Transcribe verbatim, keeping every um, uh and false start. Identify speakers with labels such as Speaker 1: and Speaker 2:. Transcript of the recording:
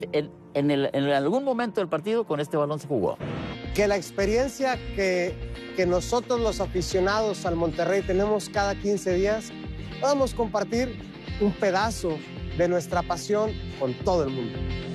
Speaker 1: En, en, el, en algún momento del partido con este balón se jugó.
Speaker 2: Que la experiencia que, que nosotros los aficionados al Monterrey tenemos cada quince días, podamos compartir un pedazo de nuestra pasión con todo el mundo.